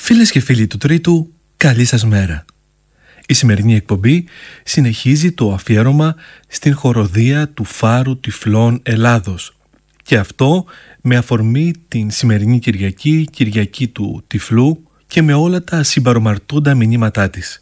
Φίλες και φίλοι του Τρίτου, καλή σας μέρα. Η σημερινή εκπομπή συνεχίζει το αφιέρωμα στην χοροδία του Φάρου Τυφλών Ελλάδος. Και αυτό με αφορμή την σημερινή Κυριακή, Κυριακή του Τυφλού, και με όλα τα συμπαρομαρτούντα μηνύματά της.